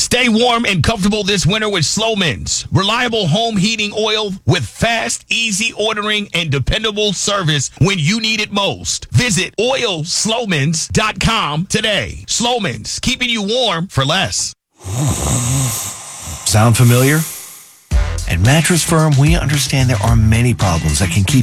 Stay warm and comfortable this winter with Slomin's. Reliable home heating oil with fast, easy ordering and dependable service when you need it most. Visit oilslomans.com today. Slomin's, keeping you warm for less. Sound familiar? At Mattress Firm, we understand there are many problems that can keep